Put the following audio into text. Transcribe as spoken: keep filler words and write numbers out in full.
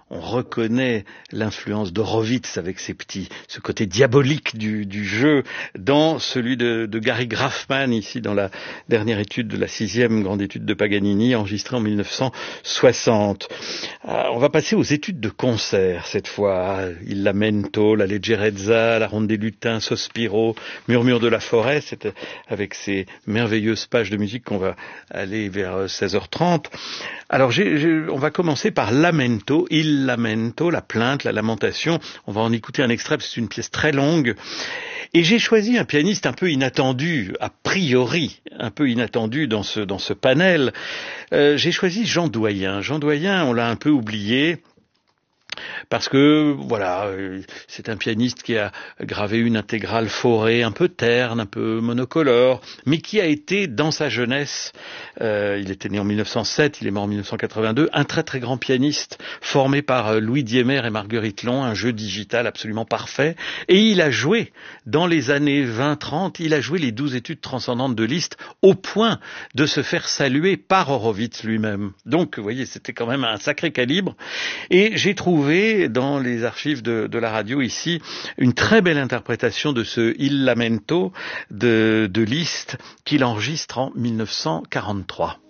on reconnaît l'influence d'Horowitz avec ses petits, ce côté diabolique du, du jeu dans celui de, de Gary Graffman, ici dans la dernière étude de la sixième grande étude de Paganini, enregistrée en mille neuf cent soixante. Euh, on va passer aux études de concert cette fois. Il Lamento, la Leggerezza, la Ronde des Lutins, Sospiro, Murmure de la forêt, c'est avec ces merveilleuses pages de musique qu'on va aller vers seize heures trente. Alors j'ai, j'ai, on va commencer par Lamento, Il Lamento, la plainte, la lamentation. On va en écouter un extrait, c'est une pièce très longue. Et j'ai choisi un pianiste un peu inattendu, a priori, un peu inattendu dans ce, dans ce panel. Euh, j'ai choisi Jean Doyen. Jean Doyen, on l'a un peu oublié. Parce que, voilà, c'est un pianiste qui a gravé une intégrale forêt un peu terne, un peu monocolore, mais qui a été, dans sa jeunesse, euh, il était né en mille neuf cent sept, il est mort en mille neuf cent quatre-vingt-deux, un très très grand pianiste, formé par Louis Diemer et Marguerite Long, un jeu digital absolument parfait, et il a joué, dans les années vingt trente, il a joué les douze études transcendantes de Liszt, au point de se faire saluer par Horowitz lui-même. Donc, vous voyez, c'était quand même un sacré calibre, et j'ai trouvé dans les archives de, de la radio ici une très belle interprétation de ce Il Lamento de, de Liszt qu'il enregistre en mille neuf cent quarante-trois.